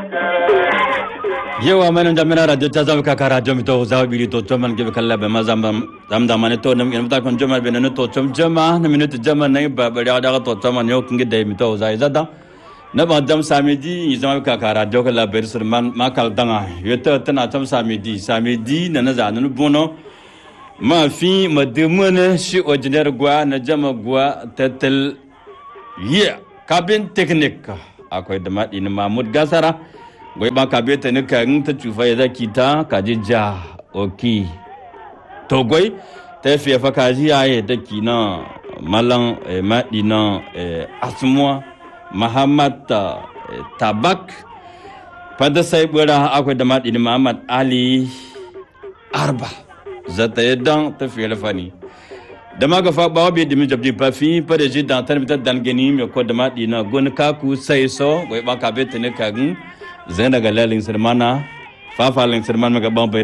Yewa manan jamina radio ta zama kaka radio mi to zawo biri to man gebe kala be mazam da mane to nam ta kon jama be no to jama na minute jama nay ba ba da to man yo kinge de mi to zai zada na ba dam samedi zama kaka radio kala be surman makal danga yeta tana tam samedi na zanu bono ma fi madumune shi ordinaire gwa na jama gwa tatal cabin technique akwai da madi ni Mahmud Gasara goy ba ka beta ne kan ta tufa ya zaki ta kajija oki to goy ta fiye fa kaji aye da kina malan madina asmua Muhammad Tabak fada sai bura akwai da madini Muhammad Ali Arba zata yadan ta fiye fani da maga fa ba wabi dimi jabdi pa fi pa de ji dan tan bitat dan geni me ko da madina gon ka ku sai so goy ba ka beta ne kan zena ga lalin sirmana fa fa lalin sirman me ga ban